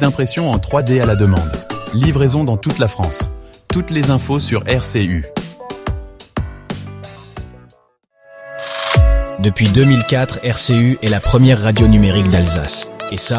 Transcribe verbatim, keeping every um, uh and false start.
d'impression en trois D à la demande. Livraison dans toute la France. Toutes les infos sur R C U. Depuis deux mille quatre, R C U est la première radio numérique d'Alsace. Et ça,